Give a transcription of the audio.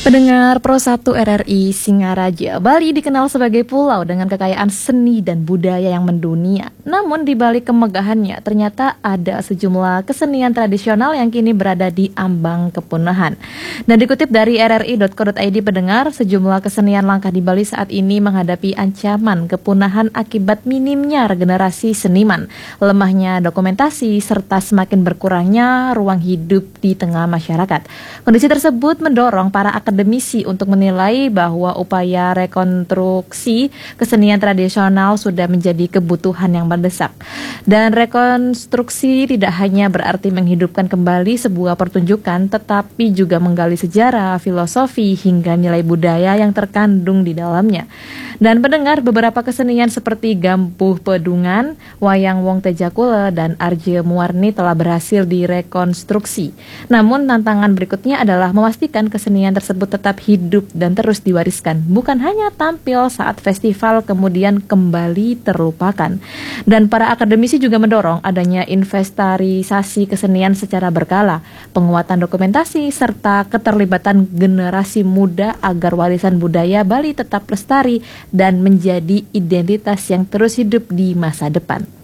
Pendengar Pro 1 RRI Singaraja, Bali dikenal sebagai pulau dengan kekayaan seni dan budaya yang mendunia. Namun di balik kemegahannya ternyata ada sejumlah kesenian tradisional yang kini berada di ambang kepunahan. Dan dikutip dari rri.co.id, pendengar, sejumlah kesenian langka di Bali saat ini menghadapi ancaman kepunahan akibat minimnya regenerasi seniman, lemahnya dokumentasi, serta semakin berkurangnya ruang hidup di tengah masyarakat. Kondisi tersebut mendorong para akademisi untuk menilai bahwa upaya rekonstruksi kesenian tradisional sudah menjadi kebutuhan yang mendesak. Dan rekonstruksi tidak hanya berarti menghidupkan kembali sebuah pertunjukan, tetapi juga menggali sejarah, filosofi, hingga nilai budaya yang terkandung di dalamnya. Dan pendengar, beberapa kesenian seperti Gampuh Pedungan, Wayang Wong Tejakula, dan Arje Muwarni telah berhasil direkonstruksi. Namun tantangan berikutnya adalah memastikan kesenian tersebut tetap hidup dan terus diwariskan, bukan hanya tampil saat festival kemudian kembali terlupakan. Dan para akademisi juga mendorong adanya inventarisasi kesenian secara berkala, penguatan dokumentasi, serta keterlibatan generasi muda agar warisan budaya Bali tetap lestari dan menjadi identitas yang terus hidup di masa depan.